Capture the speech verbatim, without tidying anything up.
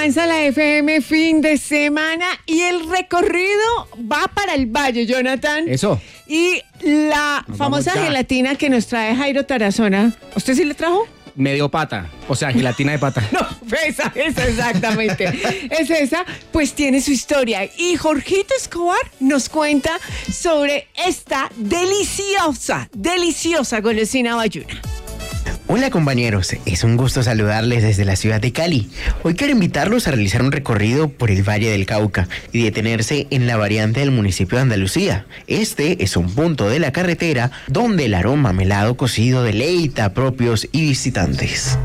avanza la F M fin de semana y el recorrido va para el Valle, Jonathan. Eso. Y la Nos famosa vamos ya. gelatina que nos trae Jairo Tarazona, ¿usted sí le trajo? Medio pata, o sea, gelatina de pata. No, esa, esa exactamente. Es esa, pues tiene su historia. Y Jorgito Escobar nos cuenta sobre esta deliciosa, deliciosa golosina bayuna. Hola compañeros, es un gusto saludarles desde la ciudad de Cali. Hoy quiero invitarlos a realizar un recorrido por el Valle del Cauca y detenerse en la variante del municipio de Andalucía. Este es un punto de la carretera donde el aroma melado cocido deleita a propios y visitantes.